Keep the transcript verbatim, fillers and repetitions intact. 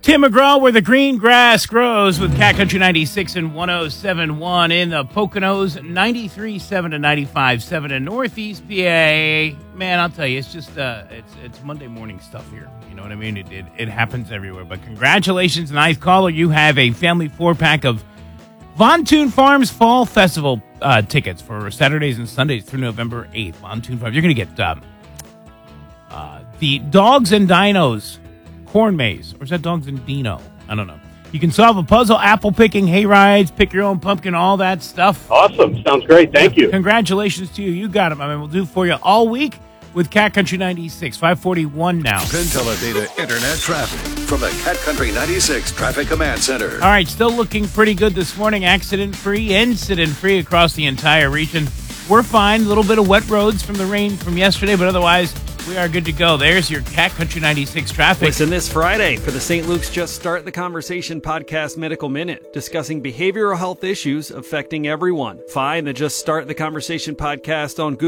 Tim McGraw, where the green grass grows, with Cat Country ninety-six and one oh seven point one in the Poconos, ninety-three point seven to ninety-five point seven in Northeast P A. Man, I'll tell you, it's just uh, it's it's Monday morning stuff here. You know what I mean? It it, it happens everywhere. But congratulations, ninth caller. You have a family four-pack of Von Toon Farms Fall Festival uh, tickets for Saturdays and Sundays through November eighth. Von Toon Farms. You're going to get um, uh, the Dogs and Dinos Corn Maze, or is that Dogs and Dino? I don't know. You can solve a puzzle, apple picking, hay rides, pick your own pumpkin, all that stuff. Awesome. Sounds great. Thank you. Congratulations to you. You got them. I mean, we'll do for you all week with Cat Country ninety-six. five forty-one now. PinTeleData Internet traffic from the Cat Country ninety-six Traffic Command Center. All right, still looking pretty good this morning. Accident-free, incident-free across the entire region. We're fine. A little bit of wet roads from the rain from yesterday, but otherwise, we are good to go. There's your Cat Country ninety-six traffic. Listen this Friday for the Saint Luke's Just Start the Conversation podcast Medical Minute, discussing behavioral health issues affecting everyone. Find the Just Start the Conversation podcast on Google